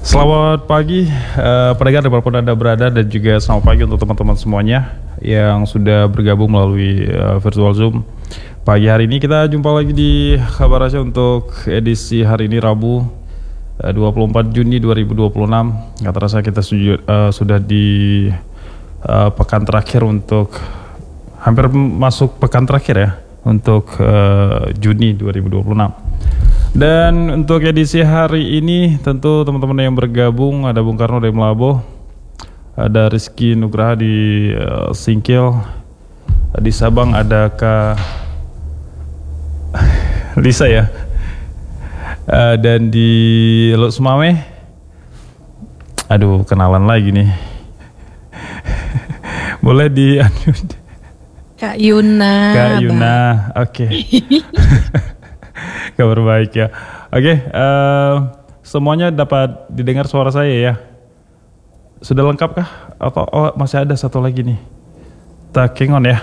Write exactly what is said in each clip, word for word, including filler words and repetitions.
Selamat pagi, uh, pendengar dimanapun Anda berada, dan juga selamat pagi untuk teman-teman semuanya yang sudah bergabung melalui uh, virtual Zoom. Pagi hari ini kita jumpa lagi di Kabar Aceh untuk edisi hari ini Rabu uh, dua puluh empat Juni dua ribu dua puluh enam. Nggak terasa kita suju, uh, sudah di uh, pekan terakhir untuk hampir masuk pekan terakhir ya untuk uh, Juni dua ribu dua puluh enam. Dan untuk edisi hari ini tentu teman-teman yang bergabung ada Bung Karno dari Melabo, ada Rizky Nugraha di uh, Singkil, di Sabang ada Kak Lisa ya, uh, dan di Lok Sumame, aduh kenalan lagi nih, boleh di Kak Yuna. Kak Yuna, oke. Okay. Kabar baik ya. Oke, okay, uh, semuanya dapat didengar suara saya ya. Sudah lengkap kah? Atau oh, masih ada satu lagi nih? Takengon ya.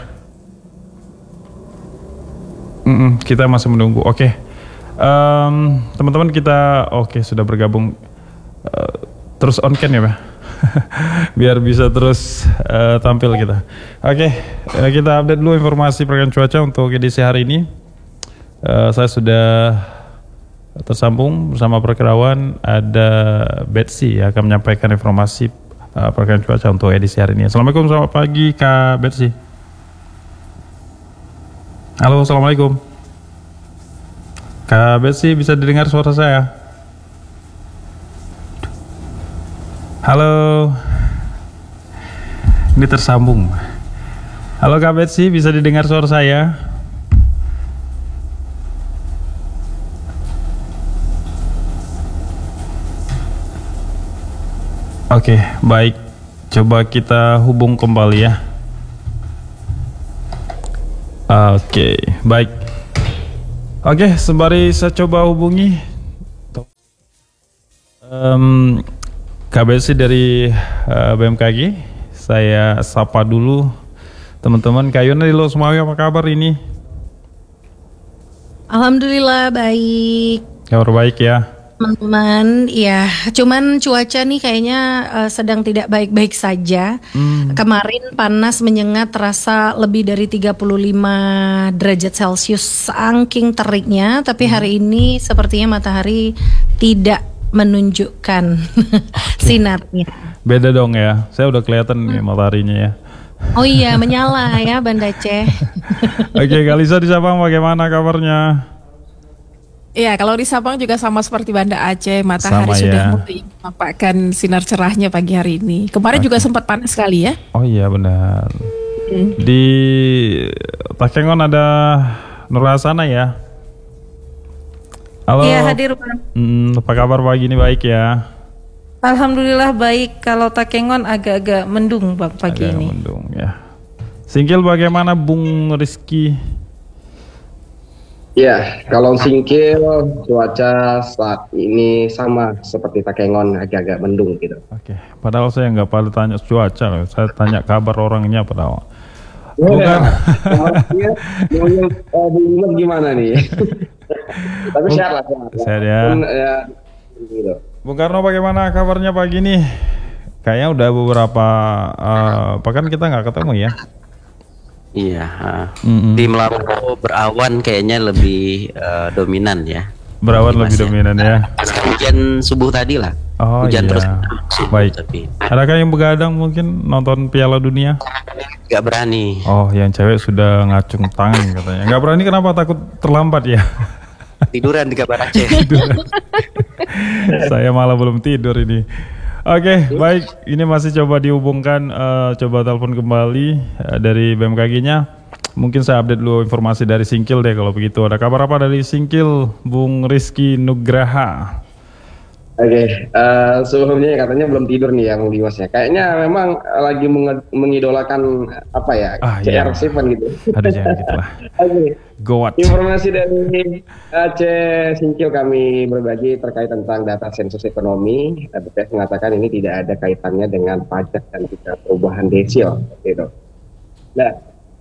Mm-mm, kita masih menunggu. Oke, okay. um, teman-teman kita oke okay, sudah bergabung. Uh, terus on cam ya, Pak? Biar bisa terus uh, tampil kita. Oke, okay, uh, kita update dulu informasi pergerakan cuaca untuk edisi hari ini. Uh, saya sudah tersambung bersama perkirawan, ada Betsy yang akan menyampaikan informasi uh, pergerakan cuaca untuk edisi hari ini. Assalamualaikum, selamat pagi Kak Betsy. Halo, assalamualaikum. Kak Betsy, bisa didengar suara saya? Halo, ini tersambung. Halo Kak Betsy, bisa didengar suara saya? Oke, baik. Coba kita hubung kembali ya. Oke, baik. Oke, sembari saya coba hubungi um, K B S dari uh, B M K G. Saya sapa dulu teman-teman. Kak Yuna di Lok Sumame, apa kabar ini? Alhamdulillah baik. Kabar baik ya. Teman-teman, ya, cuman cuaca nih kayaknya uh, sedang tidak baik-baik saja. Hmm. Kemarin panas menyengat, terasa lebih dari tiga puluh lima derajat Celcius, saking teriknya. Tapi hmm. hari ini sepertinya matahari tidak menunjukkan okay. sinarnya. Beda dong ya, saya udah kelihatan hmm. nih mataharinya ya. Oh iya, menyala ya Banda Aceh. Oke, okay, Kak Lisa di Sabang bagaimana kabarnya? Iya, kalau di Sabang juga sama seperti Banda Aceh, matahari sama, sudah ya. mulai menampakkan sinar cerahnya pagi hari ini. Kemarin okay. juga sempat panas sekali ya. Oh iya benar. Hmm. Di Takengon ada Nur Hasana ya. Halo. Iya, hadir Bang. Hmm, apa kabar pagi ini, baik ya? Alhamdulillah baik. Kalau Takengon agak-agak mendung Bang pagi agak ini. Mendung ya. Singkil bagaimana Bung Rizky? Ya, kalau Singkil cuaca saat ini sama seperti Takengon, agak-agak mendung gitu. Oke, padahal saya nggak pada tanya cuaca loh, saya tanya kabar orangnya padahal. Ya, bukan. Mau gimana nih? Tapi sehat lah. Sehat ya. Pun, ya gitu. Bung Karno bagaimana kabarnya pagi ini? Kayaknya udah beberapa uh, pekan kita nggak ketemu ya. Iya, mm-hmm. di Melabo berawan kayaknya lebih uh, dominan ya. Berawan lebih ya. dominan ya. Hujan subuh tadi lah. Oh hujan iya. terus. Baik. Tapi. Adakah yang begadang mungkin nonton Piala Dunia? Gak berani. Oh, yang cewek sudah ngacung tangan katanya. Gak berani kenapa? Takut terlambat ya? Tiduran di Kabar Aceh. Saya malah belum tidur ini. Oke, okay, baik. Ini masih coba dihubungkan, uh, coba telepon kembali uh, dari B M K G-nya. Mungkin saya update dulu informasi dari Singkil deh kalau begitu. Ada kabar apa dari Singkil, Bung Rizky Nugraha? Oke, okay, uh, sebelumnya katanya belum tidur nih yang Dimasnya. Kayaknya memang lagi meng- mengidolakan apa ya, ah, C R iya. tujuh gitu. Ada jangan gitu lah. Oke, okay. Go watch. Informasi dari Aceh Singkil kami berbagi terkait tentang data sensus ekonomi. B P S mengatakan ini tidak ada kaitannya dengan pajak dan juga perubahan desil, gitu. Nah,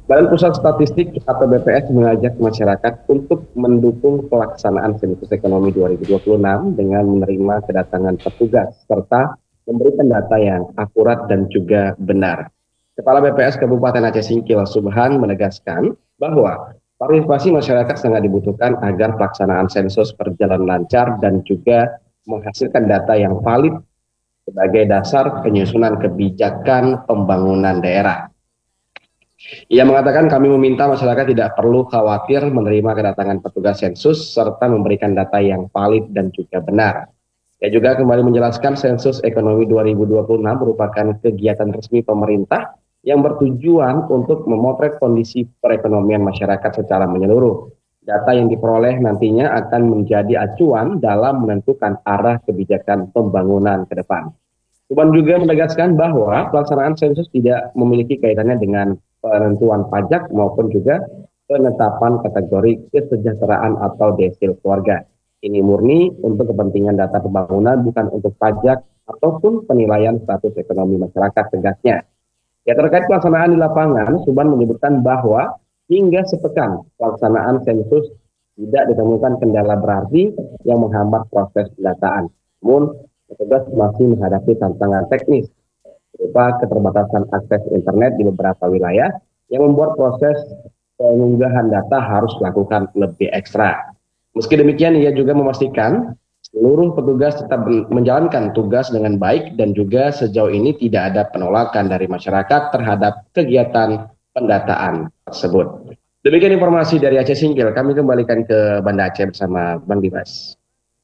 Badan Pusat Statistik atau B P S mengajak masyarakat untuk mendukung pelaksanaan sensus ekonomi dua ribu dua puluh enam dengan menerima kedatangan petugas serta memberikan data yang akurat dan juga benar. Kepala B P S Kabupaten Aceh Singkil Subhan menegaskan bahwa partisipasi masyarakat sangat dibutuhkan agar pelaksanaan sensus berjalan lancar dan juga menghasilkan data yang valid sebagai dasar penyusunan kebijakan pembangunan daerah. Ia mengatakan kami meminta masyarakat tidak perlu khawatir menerima kedatangan petugas sensus serta memberikan data yang valid dan juga benar. Ia juga kembali menjelaskan sensus ekonomi dua ribu dua puluh enam merupakan kegiatan resmi pemerintah yang bertujuan untuk memotret kondisi perekonomian masyarakat secara menyeluruh. Data yang diperoleh nantinya akan menjadi acuan dalam menentukan arah kebijakan pembangunan ke depan. Subhan juga menegaskan bahwa pelaksanaan sensus tidak memiliki kaitannya dengan penentuan pajak maupun juga penetapan kategori kesejahteraan atau desil keluarga. Ini murni untuk kepentingan data pembangunan, bukan untuk pajak ataupun penilaian status ekonomi masyarakat, tegasnya. Ya, terkait pelaksanaan di lapangan, Subhan menyebutkan bahwa hingga sepekan pelaksanaan sensus tidak ditemukan kendala berarti yang menghambat proses pendataan. Namun, petugas masih menghadapi tantangan teknis berupa keterbatasan akses internet di beberapa wilayah yang membuat proses pengunggahan data harus dilakukan lebih ekstra. Meski demikian, ia juga memastikan seluruh petugas tetap menjalankan tugas dengan baik dan juga sejauh ini tidak ada penolakan dari masyarakat terhadap kegiatan pendataan tersebut. Demikian informasi dari Aceh Singkil. Kami kembalikan ke Banda Aceh bersama Bang Dimas.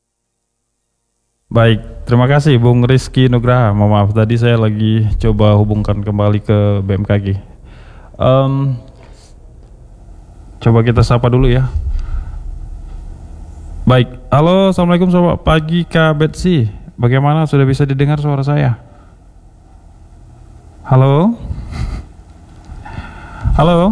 Baik, terima kasih Bung Rizky Nugraha. Mohon maaf tadi saya lagi coba hubungkan kembali ke B M K G. Um, coba kita sapa dulu ya. Baik, halo, assalamualaikum, selamat pagi Kak Betsy. Bagaimana, sudah bisa didengar suara saya? Halo, halo.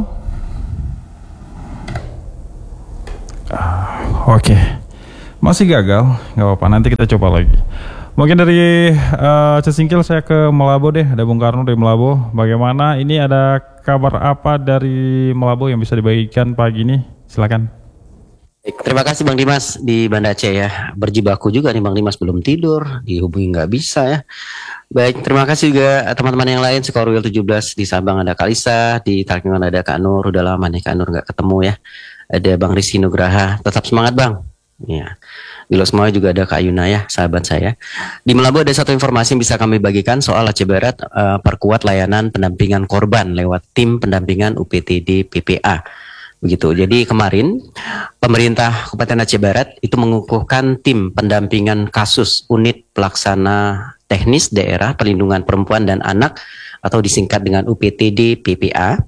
Uh, Oke. Okay. Masih gagal, nggak apa-apa, nanti kita coba lagi. Mungkin dari uh, Aceh Singkil saya ke Melabo deh, ada Bung Karno dari Melabo. Bagaimana, ini ada kabar apa dari Melabo yang bisa dibagikan pagi ini? Silakan. Terima kasih Bang Dimas di Banda Aceh ya. Berjibaku juga nih Bang Dimas, belum tidur, dihubungi nggak bisa ya. Baik, terima kasih juga teman-teman yang lain. Skorwil tujuh belas di Sabang ada Kalisa, di Takengon ada Kak Nur. Udah lama nih Kak Nur nggak ketemu ya. Ada Bang Rizky Nugraha, tetap semangat Bang. Ya, di Los Moa juga ada Kak Yuna ya, sahabat saya. Di Melabo ada satu informasi yang bisa kami bagikan soal Aceh Barat uh, perkuat layanan pendampingan korban lewat tim pendampingan U P T D P P A. Begitu. Jadi kemarin pemerintah Kabupaten Aceh Barat itu mengukuhkan tim pendampingan kasus unit pelaksana teknis daerah perlindungan perempuan dan anak atau disingkat dengan U P T D P P A.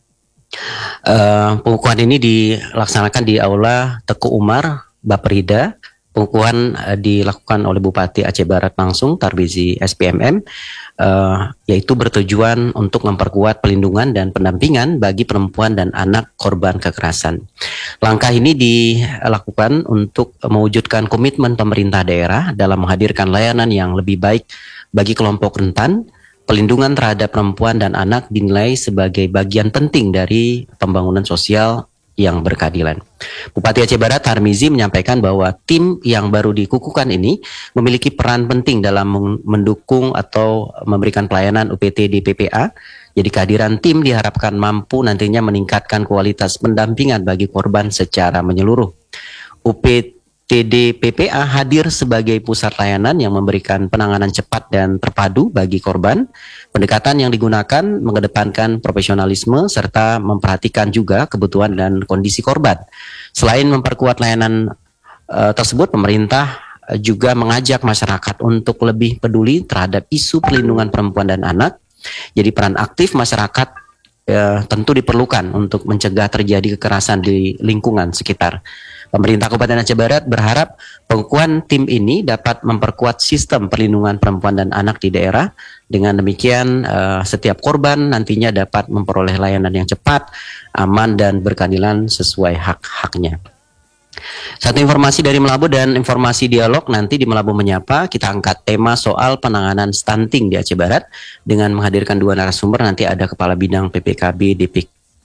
Uh, pengukuhan ini dilaksanakan di Aula Teku Umar Baperida. Pengukuhan uh, dilakukan oleh Bupati Aceh Barat langsung Tarbizi S P M M, uh, yaitu bertujuan untuk memperkuat pelindungan dan pendampingan bagi perempuan dan anak korban kekerasan. Langkah ini dilakukan untuk mewujudkan komitmen pemerintah daerah dalam menghadirkan layanan yang lebih baik bagi kelompok rentan. Pelindungan terhadap perempuan dan anak dinilai sebagai bagian penting dari pembangunan sosial yang berkeadilan. Bupati Aceh Barat Tarmizi menyampaikan bahwa tim yang baru dikukuhkan ini memiliki peran penting dalam mendukung atau memberikan pelayanan U P T D P P A. Jadi kehadiran tim diharapkan mampu nantinya meningkatkan kualitas pendampingan bagi korban secara menyeluruh. U P T D P P A hadir sebagai pusat layanan yang memberikan penanganan cepat dan terpadu bagi korban. Pendekatan yang digunakan mengedepankan profesionalisme serta memperhatikan juga kebutuhan dan kondisi korban. Selain memperkuat layanan uh, tersebut, pemerintah juga mengajak masyarakat untuk lebih peduli terhadap isu perlindungan perempuan dan anak. Jadi peran aktif masyarakat uh, tentu diperlukan untuk mencegah terjadi kekerasan di lingkungan sekitar. Pemerintah Kabupaten Aceh Barat berharap pengukuhan tim ini dapat memperkuat sistem perlindungan perempuan dan anak di daerah. Dengan demikian, uh, setiap korban nantinya dapat memperoleh layanan yang cepat, aman, dan berkeadilan sesuai hak-haknya. Satu informasi dari Melabo dan informasi dialog nanti di Melabo Menyapa, kita angkat tema soal penanganan stunting di Aceh Barat dengan menghadirkan dua narasumber. Nanti ada Kepala Bidang P P K B D P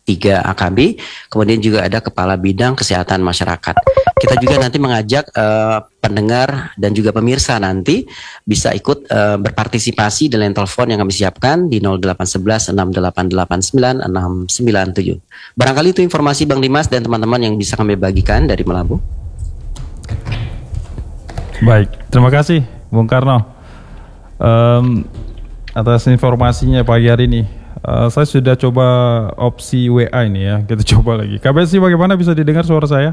tiga A K B, kemudian juga ada Kepala Bidang Kesehatan Masyarakat. Kita juga nanti mengajak uh, pendengar dan juga pemirsa nanti bisa ikut uh, berpartisipasi di line telepon yang kami siapkan di nol delapan satu satu enam delapan delapan sembilan enam sembilan tujuh. Barangkali itu informasi Bang Dimas dan teman-teman yang bisa kami bagikan dari Melabu. Baik, terima kasih Bung Karno um, atas informasinya pagi hari ini. Uh, saya sudah coba opsi W A ini ya, kita coba lagi. K B S I bagaimana, bisa didengar suara saya?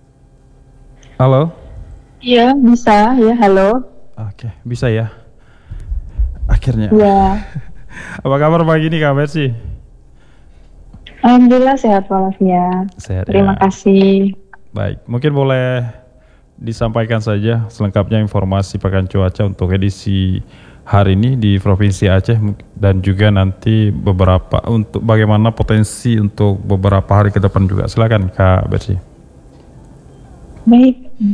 Halo? Iya, bisa ya, halo. Oke, bisa ya. Akhirnya. Iya. Apa kabar pagi ini K B S I? Alhamdulillah sehat walafiat. Sehat. Terima ya. kasih. Baik, mungkin boleh disampaikan saja selengkapnya informasi pekan cuaca untuk edisi hari ini di Provinsi Aceh dan juga nanti beberapa untuk bagaimana potensi untuk beberapa hari ke depan juga. Silakan Kak Bersi. Baik.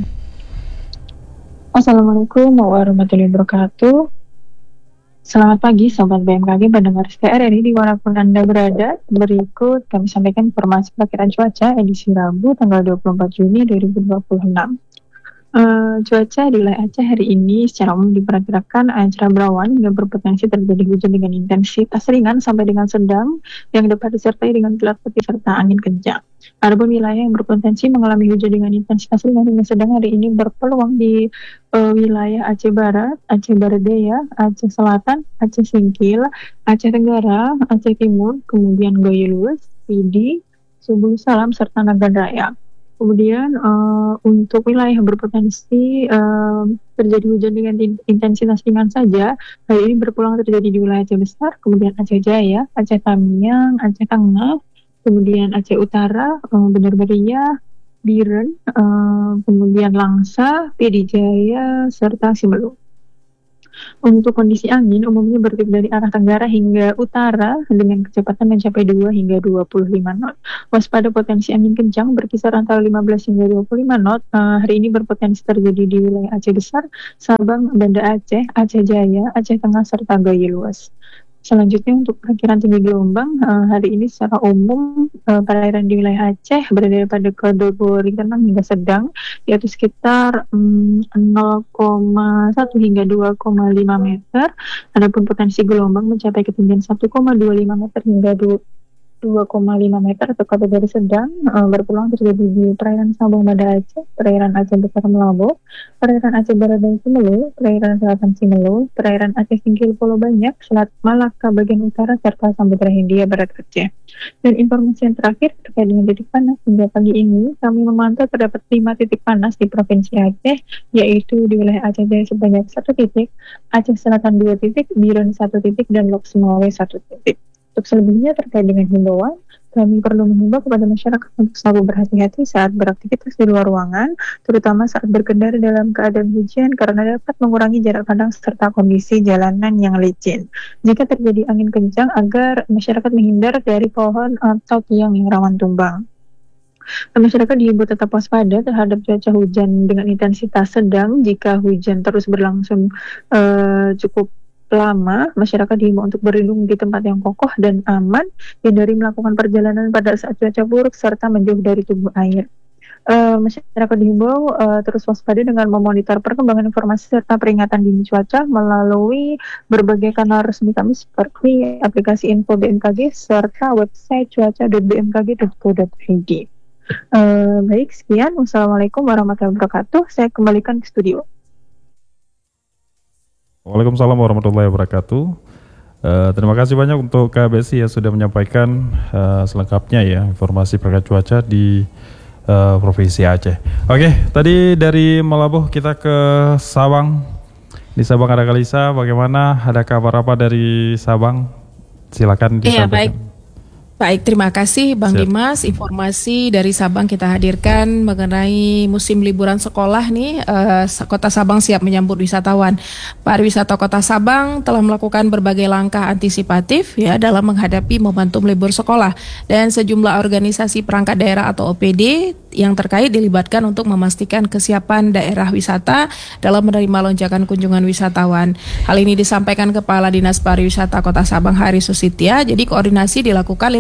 Assalamualaikum warahmatullahi wabarakatuh. Selamat pagi Sobat B M K G pendengar S T R R I dimanapun Anda berada. Berikut kami sampaikan informasi perkiraan cuaca edisi Rabu tanggal dua puluh empat Juni dua ribu dua puluh enam. Uh, cuaca di wilayah Aceh hari ini secara umum diperkirakan uh, cerah berawan yang berpotensi terjadi hujan dengan intensitas ringan sampai dengan sedang yang dapat disertai dengan kilat putih serta angin kencang. Adapun wilayah yang berpotensi mengalami hujan dengan intensitas ringan hingga sedang hari ini berpeluang di uh, wilayah Aceh Barat, Aceh Barat Daya, Aceh Selatan, Aceh Singkil, Aceh Tenggara, Aceh Timur, kemudian Goyelus, Pidi, Subul Salam serta Nagan Raya. Kemudian uh, untuk wilayah yang berpotensi uh, terjadi hujan dengan intensitas ringan saja, hari ini berpulang terjadi di wilayah Aceh Besar, kemudian Aceh Jaya, Aceh Tamiang, Aceh Tengah, kemudian Aceh Utara, uh, Bener Meriah, Biren, uh, kemudian Langsa, Pidi Jaya, serta Simelu. Untuk kondisi angin umumnya bertiup dari arah tenggara hingga utara dengan kecepatan mencapai dua hingga dua puluh lima knot. Waspada potensi angin kencang berkisar antara lima belas hingga dua puluh lima knot. Uh, hari ini berpotensi terjadi di wilayah Aceh Besar, Sabang, Banda Aceh, Aceh Jaya, Aceh Tengah, serta Gayo Luas. Selanjutnya untuk perkiraan tinggi gelombang uh, hari ini secara umum uh, perairan di wilayah Aceh berada pada kategori renang hingga sedang, yaitu sekitar um, nol koma satu hingga dua koma lima meter. Adapun potensi gelombang mencapai ketinggian satu koma dua lima meter hingga dua koma lima meter atau kategori sedang, uh, berpeluang terjadi di perairan Sabang Banda Aceh, perairan Aceh Besar Melabo, perairan Aceh Barat dan Simelu, perairan Selatan Simelu, perairan Aceh Singkil Pulau Banyak, Selat Malaka bagian utara, serta Samudra Hindia Barat Aceh. Dan informasi yang terakhir terkait dengan titik panas, hingga pagi ini kami memantau terdapat lima titik panas di Provinsi Aceh, yaitu di wilayah Aceh Jaya sebanyak satu titik, Aceh Selatan dua titik, Biren satu titik, dan Lok Sumawe satu titik. Untuk selebihnya terkait dengan himbauan, kami perlu menghimbau kepada masyarakat untuk selalu berhati-hati saat beraktivitas di luar ruangan, terutama saat berkendara dalam keadaan hujan karena dapat mengurangi jarak pandang serta kondisi jalanan yang licin. Jika terjadi angin kencang, agar masyarakat menghindar dari pohon atau tiang yang rawan tumbang. Masyarakat diimbau tetap waspada terhadap cuaca hujan dengan intensitas sedang. Jika hujan terus berlangsung uh, cukup lama, masyarakat diimbau untuk berlindung di tempat yang kokoh dan aman, hindari melakukan perjalanan pada saat cuaca buruk, serta menjauh dari tubuh air. Uh, masyarakat diimbau uh, terus waspada dengan memonitor perkembangan informasi serta peringatan dini cuaca melalui berbagai kanal resmi kami seperti aplikasi info B M K G serta website cuaca dot b m k g dot co dot i d. Uh, baik, sekian. Wassalamualaikum warahmatullahi wabarakatuh. Saya kembalikan ke studio. Waalaikumsalam warahmatullahi wabarakatuh. Uh, terima kasih banyak untuk K B S I yang sudah menyampaikan uh, selengkapnya ya informasi perkara cuaca di uh, Provinsi Aceh. Oke, tadi dari Melabuh kita ke Sabang. Di Sabang ada Kalisa, bagaimana? Ada kabar apa dari Sabang? Silakan disampaikan. Iya, baik. Baik, terima kasih Bang Siap. Dimas. Informasi dari Sabang kita hadirkan mengenai musim liburan sekolah nih. Eh, Kota Sabang siap menyambut wisatawan. Pariwisata Kota Sabang telah melakukan berbagai langkah antisipatif ya dalam menghadapi momentum libur sekolah, dan sejumlah organisasi perangkat daerah atau O P D yang terkait dilibatkan untuk memastikan kesiapan daerah wisata dalam menerima lonjakan kunjungan wisatawan. Hal ini disampaikan Kepala Dinas Pariwisata Kota Sabang Hari Susitya. Jadi koordinasi dilakukan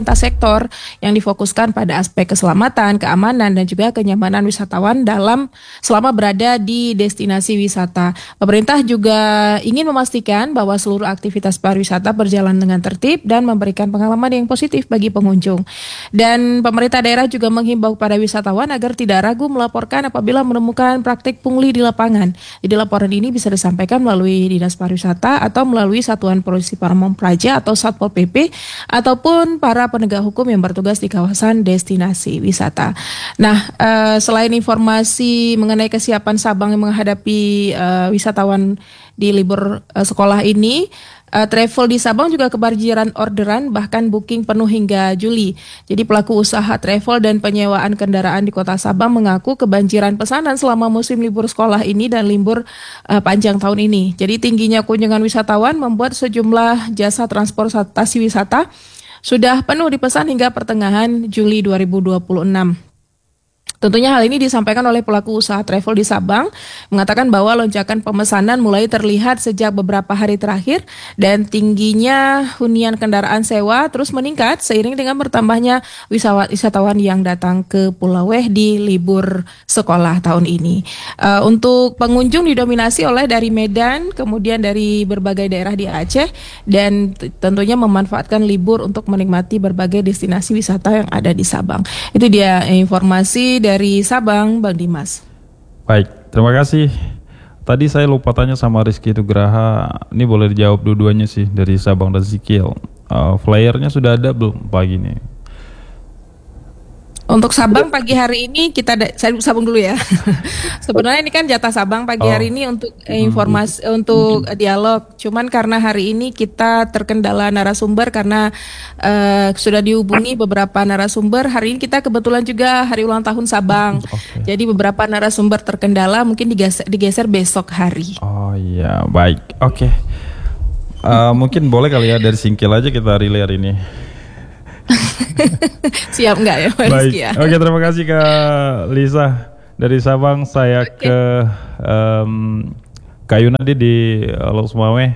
lintas sektor yang difokuskan pada aspek keselamatan, keamanan, dan juga kenyamanan wisatawan dalam selama berada di destinasi wisata. Pemerintah juga ingin memastikan bahwa seluruh aktivitas pariwisata berjalan dengan tertib dan memberikan pengalaman yang positif bagi pengunjung. Dan pemerintah daerah juga menghimbau pada wisatawan agar tidak ragu melaporkan apabila menemukan praktik pungli di lapangan. Jadi laporan ini bisa disampaikan melalui Dinas Pariwisata atau melalui Satuan Polisi Pamong Praja atau Satpol P P ataupun para penegak hukum yang bertugas di kawasan destinasi wisata. Nah, uh, selain informasi mengenai kesiapan Sabang yang menghadapi uh, wisatawan di libur uh, sekolah ini, uh, travel di Sabang juga kebanjiran orderan, bahkan booking penuh hingga Juli. Jadi pelaku usaha travel dan penyewaan kendaraan di Kota Sabang mengaku kebanjiran pesanan selama musim libur sekolah ini dan libur uh, panjang tahun ini. Jadi tingginya kunjungan wisatawan membuat sejumlah jasa transportasi wisata sudah penuh dipesan hingga pertengahan Juli dua ribu dua puluh enam. Tentunya hal ini disampaikan oleh pelaku usaha travel di Sabang, mengatakan bahwa lonjakan pemesanan mulai terlihat sejak beberapa hari terakhir dan tingginya hunian kendaraan sewa terus meningkat seiring dengan bertambahnya wisatawan yang datang ke Pulau Weh di libur sekolah tahun ini. Uh, untuk pengunjung didominasi oleh dari Medan, kemudian dari berbagai daerah di Aceh, dan t- tentunya memanfaatkan libur untuk menikmati berbagai destinasi wisata yang ada di Sabang. Itu dia informasi dari Sabang, Bang Dimas. Baik, terima kasih. Tadi saya lupa tanya sama Rizky Tugraha. Ini boleh dijawab dua-duanya sih dari Sabang dan Zikil. Uh, flyernya sudah ada belum pagi ini? Untuk Sabang pagi hari ini kita da- saya Sabang dulu ya. Sebenarnya ini kan jatah Sabang pagi Oh. hari ini untuk eh, informasi hmm. untuk dialog. Cuman karena hari ini kita terkendala narasumber karena uh, sudah dihubungi beberapa narasumber. Hari ini kita kebetulan juga hari ulang tahun Sabang. Okay. Jadi beberapa narasumber terkendala mungkin digeser, digeser besok hari. Oh iya, baik. Oke. Okay. Uh, mungkin boleh kali ya dari Singkil aja kita relay hari ini. Siap nggak ya Pak Rizky ya? Oke, terima kasih Kak Lisa dari Sabang. Saya okay. ke um, Kak Yunadi di Loksmawe.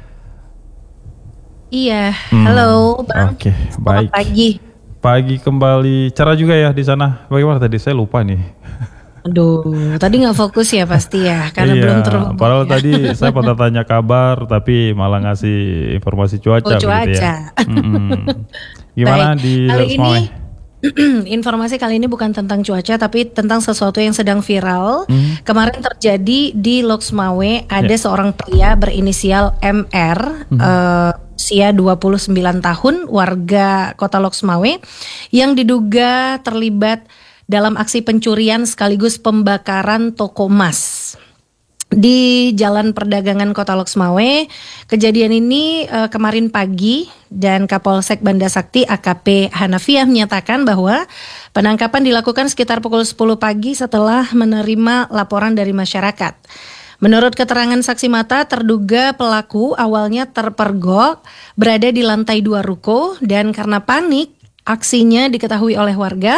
Iya, hmm. halo Bang. Oke, okay, baik. Selamat pagi. Pagi kembali. Cara juga ya di sana. Bagaimana tadi? Saya lupa nih. Aduh, tadi nggak fokus ya pasti ya, karena iya, belum terhubung. Padahal ya. tadi saya pada tanya kabar, tapi malah ngasih informasi cuaca. Oh, cuaca. Ya. Mm-hmm. Gimana Baik. di kali ini informasi kali ini bukan tentang cuaca, tapi tentang sesuatu yang sedang viral. Mm. Kemarin terjadi di Loksmawe, ada yeah. seorang pria berinisial M R. Mm. Uh, usia dua puluh sembilan tahun, warga kota Loksmawe, yang diduga terlibat dalam aksi pencurian sekaligus pembakaran toko emas di Jalan Perdagangan Kota Loksmawe. Kejadian ini uh, kemarin pagi, dan Kapolsek Banda Sakti A K P Hanafiah menyatakan bahwa penangkapan dilakukan sekitar pukul sepuluh pagi setelah menerima laporan dari masyarakat. Menurut keterangan saksi mata, terduga pelaku awalnya terpergok berada di lantai dua ruko, dan karena panik aksinya diketahui oleh warga.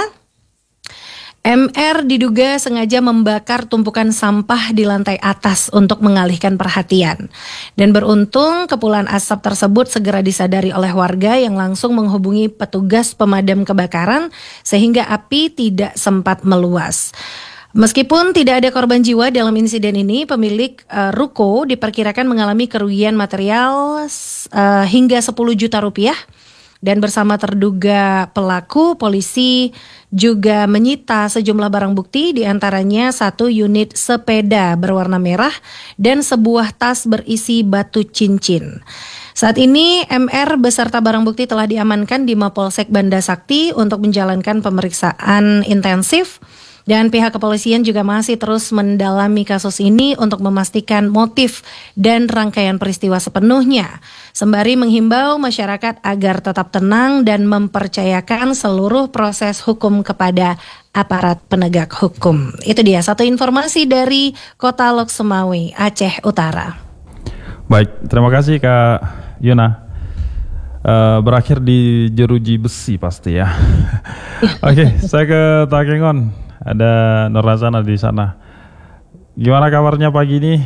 M R diduga sengaja membakar tumpukan sampah di lantai atas untuk mengalihkan perhatian. Dan beruntung kepulan asap tersebut segera disadari oleh warga yang langsung menghubungi petugas pemadam kebakaran sehingga api tidak sempat meluas. Meskipun tidak ada korban jiwa dalam insiden ini, pemilik uh, ruko diperkirakan mengalami kerugian material uh, hingga sepuluh juta rupiah. Dan bersama terduga pelaku, polisi juga menyita sejumlah barang bukti, diantaranya satu unit sepeda berwarna merah dan sebuah tas berisi batu cincin. Saat ini M R beserta barang bukti telah diamankan di Mapolsek Banda Sakti untuk menjalankan pemeriksaan intensif. Dan pihak kepolisian juga masih terus mendalami kasus ini untuk memastikan motif dan rangkaian peristiwa sepenuhnya. Sembari menghimbau masyarakat agar tetap tenang dan mempercayakan seluruh proses hukum kepada aparat penegak hukum. Itu dia satu informasi dari Kota Loksmawe, Aceh Utara. Baik, terima kasih Kak Yuna. Uh, berakhir di jeruji besi pasti ya. Oke, okay, saya ke Takengon. Ada Nur Razana di sana. Gimana kabarnya pagi ini?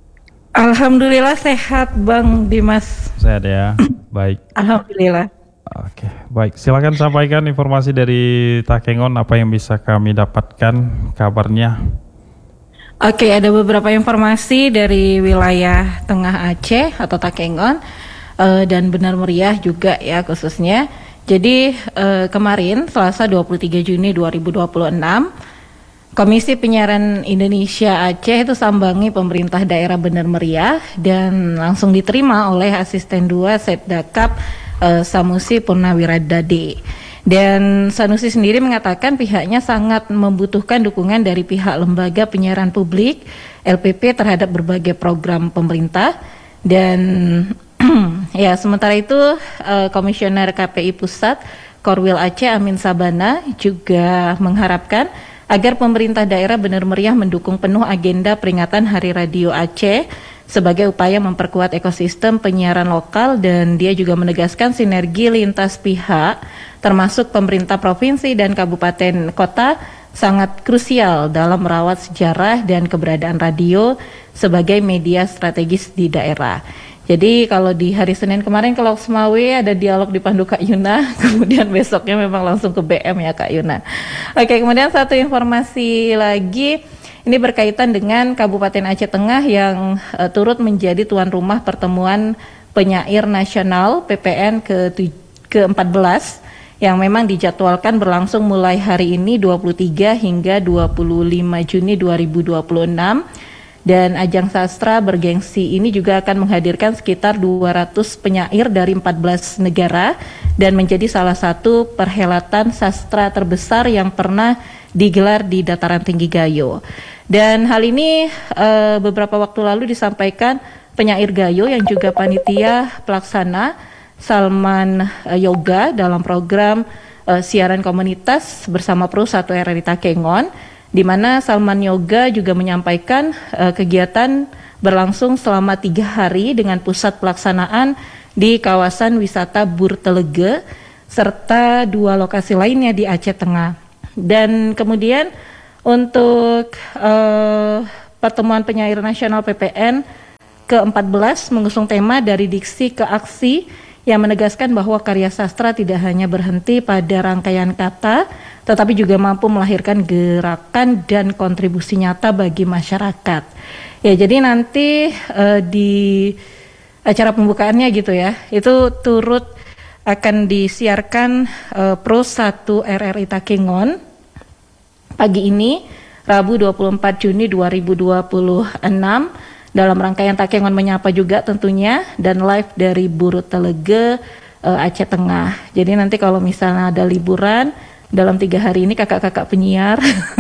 Alhamdulillah sehat Bang Dimas. Sehat ya, baik. Alhamdulillah. Oke, baik. Silakan sampaikan informasi dari Takengon, apa yang bisa kami dapatkan kabarnya. Oke, ada beberapa informasi dari wilayah Tengah Aceh atau Takengon uh, dan Benar Meriah juga ya khususnya. Jadi uh, kemarin Selasa dua puluh tiga Juni dua ribu dua puluh enam, Komisi Penyiaran Indonesia Aceh itu sambangi pemerintah daerah Benar Meriah dan langsung diterima oleh Asisten dua Setdakap uh, Sanusi Purnawiradade. Dan Sanusi sendiri mengatakan pihaknya sangat membutuhkan dukungan dari pihak lembaga penyiaran publik L P P terhadap berbagai program pemerintah. Dan ya sementara itu uh, Komisioner K P I Pusat Korwil Aceh Amin Sabana juga mengharapkan agar pemerintah daerah Benar Meriah mendukung penuh agenda peringatan Hari Radio Aceh sebagai upaya memperkuat ekosistem penyiaran lokal, dan dia juga menegaskan sinergi lintas pihak termasuk pemerintah provinsi dan kabupaten kota sangat krusial dalam merawat sejarah dan keberadaan radio sebagai media strategis di daerah. Jadi kalau di hari Senin kemarin ke Lok Semawe ada dialog dipandu Kak Yuna, kemudian besoknya memang langsung ke B M ya Kak Yuna. Oke, kemudian satu informasi lagi, ini berkaitan dengan Kabupaten Aceh Tengah yang uh, turut menjadi tuan rumah pertemuan penyair nasional P P N ke empat belas yang memang dijadwalkan berlangsung mulai hari ini dua puluh tiga hingga dua puluh lima Juni dua ribu dua puluh enam. Dan ajang sastra bergengsi ini juga akan menghadirkan sekitar dua ratus penyair dari empat belas negara dan menjadi salah satu perhelatan sastra terbesar yang pernah digelar di dataran tinggi Gayo. Dan hal ini e, beberapa waktu lalu disampaikan penyair Gayo yang juga panitia pelaksana Salman e, Yoga dalam program e, siaran komunitas bersama Pro satu R R I Takengon, di mana Salman Yoga juga menyampaikan uh, kegiatan berlangsung selama tiga hari dengan pusat pelaksanaan di kawasan wisata Burtelege serta dua lokasi lainnya di Aceh Tengah. Dan kemudian untuk uh, pertemuan penyair nasional P P N ke empat belas mengusung tema dari diksi ke aksi yang menegaskan bahwa karya sastra tidak hanya berhenti pada rangkaian kata, tetapi juga mampu melahirkan gerakan dan kontribusi nyata bagi masyarakat. Ya, jadi nanti uh, di acara pembukaannya gitu ya, itu turut akan disiarkan uh, Pro satu R R I Takengon pagi ini, Rabu dua puluh empat Juni dua ribu dua puluh enam, dalam rangkaian Takengon Menyapa juga tentunya, dan live dari Burtelege uh, Aceh Tengah. Jadi nanti kalau misalnya ada liburan dalam tiga hari ini kakak-kakak penyiar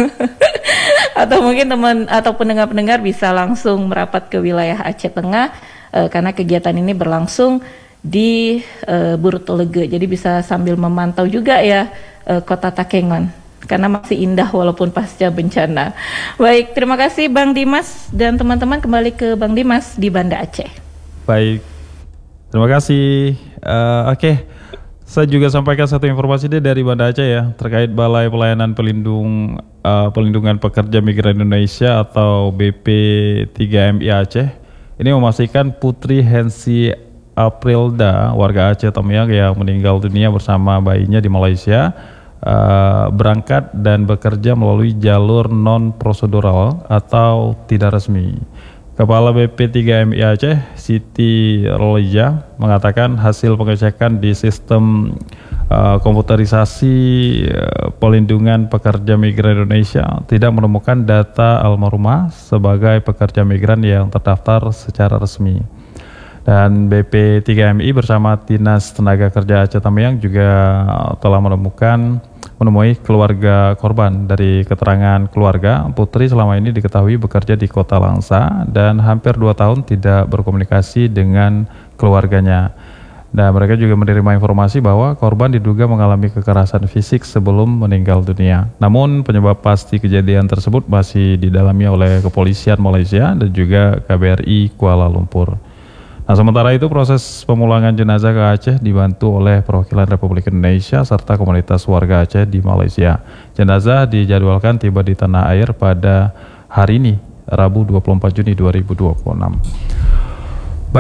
atau mungkin teman atau pendengar-pendengar bisa langsung merapat ke wilayah Aceh Tengah uh, karena kegiatan ini berlangsung di uh, Burtelege. Jadi bisa sambil memantau juga ya uh, kota Takengon, karena masih indah walaupun pasca bencana. Baik, terima kasih Bang Dimas dan teman-teman, kembali ke Bang Dimas di Banda Aceh. Baik, terima kasih. Uh, Oke, okay. Saya juga sampaikan satu informasi deh dari Banda Aceh ya, terkait Balai Pelayanan Pelindung uh, Pelindungan Pekerja Migran Indonesia atau B P tiga M I Aceh. Ini memastikan Putri Hensi Aprilda, warga Aceh Tamiang yang meninggal dunia bersama bayinya di Malaysia, Uh, berangkat dan bekerja melalui jalur non-prosedural atau tidak resmi. Kepala B P tiga M I Aceh, Siti Roleja, mengatakan hasil pengecekan di sistem uh, komputerisasi uh, pelindungan pekerja migran Indonesia tidak menemukan data almarhumah sebagai pekerja migran yang terdaftar secara resmi. Dan B P tiga M I bersama Dinas Tenaga Kerja Aceh Tamiang juga telah menemukan menemui keluarga korban. Dari keterangan keluarga, Putri selama ini diketahui bekerja di Kota Langsa dan hampir dua tahun tidak berkomunikasi dengan keluarganya. Dan mereka juga menerima informasi bahwa korban diduga mengalami kekerasan fisik sebelum meninggal dunia. Namun penyebab pasti kejadian tersebut masih didalami oleh kepolisian Malaysia dan juga K B R I Kuala Lumpur. Nah, sementara itu proses pemulangan jenazah ke Aceh dibantu oleh perwakilan Republik Indonesia serta komunitas warga Aceh di Malaysia. Jenazah dijadwalkan tiba di tanah air pada hari ini, Rabu dua puluh empat Juni dua ribu dua puluh enam. Baik,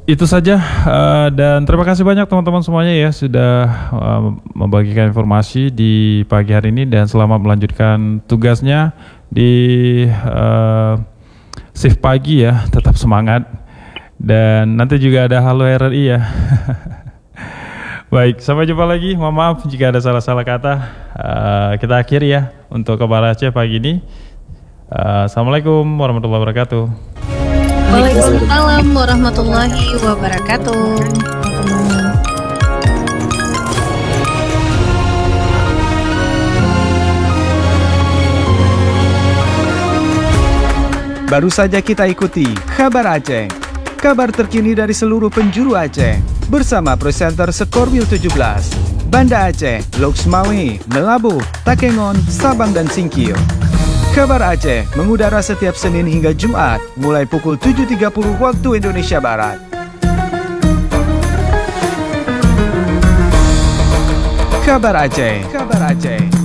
itu saja uh, dan terima kasih banyak teman-teman semuanya ya sudah uh, membagikan informasi di pagi hari ini dan selamat melanjutkan tugasnya di uh, shift pagi ya, tetap semangat dan nanti juga ada Halo R R I ya. Baik, sampai jumpa lagi. Mohon maaf jika ada salah-salah kata. Uh, kita akhiri ya untuk Kabar Aceh pagi ini. Uh, Assalamualaikum warahmatullahi wabarakatuh. Waalaikumsalam warahmatullahi wabarakatuh. Baru saja kita ikuti Kabar Aceh, kabar terkini dari seluruh penjuru Aceh bersama presenter Skorwil tujuh belas, Banda Aceh, Loksmawe, Melabuh, Takengon, Sabang dan Singkil. Kabar Aceh mengudara setiap Senin hingga Jumat mulai pukul tujuh tiga puluh waktu Indonesia Barat. Kabar Aceh, Kabar Aceh.